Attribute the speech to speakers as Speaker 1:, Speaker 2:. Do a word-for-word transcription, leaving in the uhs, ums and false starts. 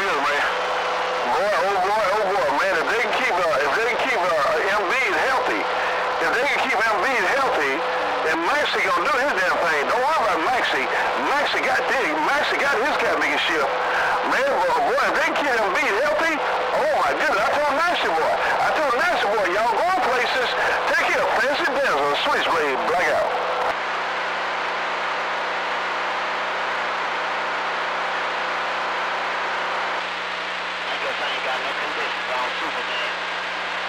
Speaker 1: is, man. Boy, oh boy, oh boy, man. If they can keep, uh, if they can keep uh, Embiid healthy, if they can keep Embiid healthy, then Maxey gonna do his damn thing. Don't worry about Maxey. Maxey got this. Maxey got his cat making shift. Man, boy, boy, if they can keep Embiid healthy, oh my goodness. I told Maxey boy. I told Maxey boy, y'all going places. Take care of